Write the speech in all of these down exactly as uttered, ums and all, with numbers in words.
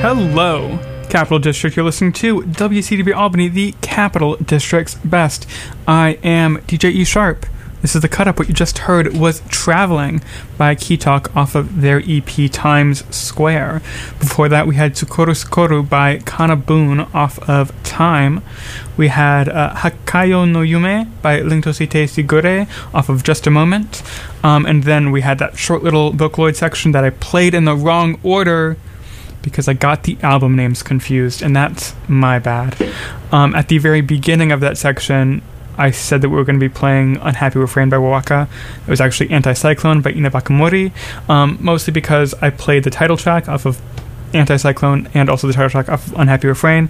Hello, Capital District. You're listening to W C D B Albany, the Capital District's best. I am D J E Sharp. This is the cut up. What you just heard was Traveling by Key Talk off of their E P Times Square. Before that, we had Tsukoru Tsukoru by Kana Boon off of Time. We had uh, Hakayo no Yume by Lintosite Sigure off of Just a Moment. Um, and then we had that short little Vocaloid section that I played in the wrong order because I got the album names confused, and that's my bad. Um, at the very beginning of that section, I said that we were going to be playing Unhappy Refrain by Waka. It was actually Anti-Cyclone by Ina Bakamori, um, mostly because I played the title track off of Anti-Cyclone and also the title track off of Unhappy Refrain.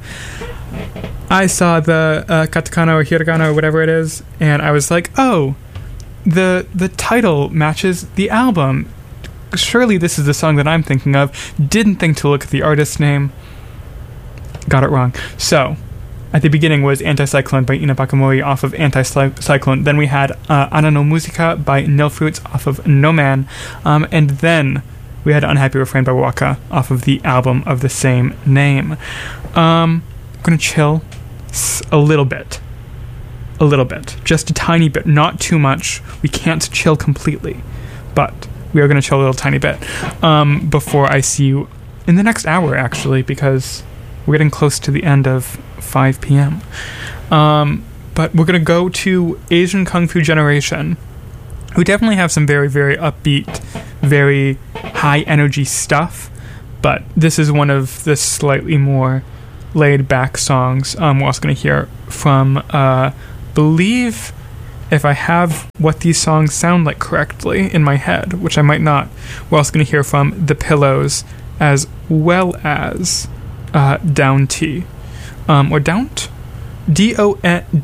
I saw the uh, katakana or hiragana or whatever it is, and I was like, oh, the the title matches the album. Surely this is the song that I'm thinking of. Didn't think to look at the artist's name. Got it wrong. So, at the beginning was Anti-Cyclone by Ina Bakamori off of Anti-Cyclone. Then we had uh, Ana no Musica by Nilfruits off of No Man. Um, and then we had Unhappy Refrain by Waka off of the album of the same name. Um, I'm going to chill a little bit. A little bit. Just a tiny bit. Not too much. We can't chill completely. But we are going to chill a little tiny bit um, before I see you in the next hour, actually, because we're getting close to the end of five p.m. Um, but we're going to go to Asian Kung Fu Generation, who definitely have some very, very upbeat, very high-energy stuff, but this is one of the slightly more laid-back songs. Um, we're also going to hear from, uh, believe, if I have what these songs sound like correctly in my head, which I might not, we're also going to hear from The Pillows, as well as uh, Down T. Um, or Dount? D O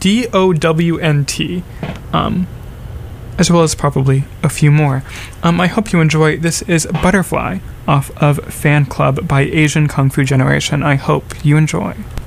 W N T. Um, as well as probably a few more. Um, I hope you enjoy. This is Butterfly off of Fan Club by Asian Kung Fu Generation. I hope you enjoy.